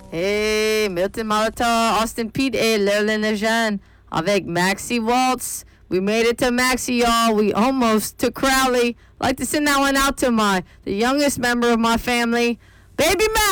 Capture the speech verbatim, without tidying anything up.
Et Milton Molotov, Austin Pete et Lerlin Jean avec Maxi Waltz. We made it to Maxi, y'all. We almost to Crowley. Like to send that one out to my the youngest member of my family, Baby Max.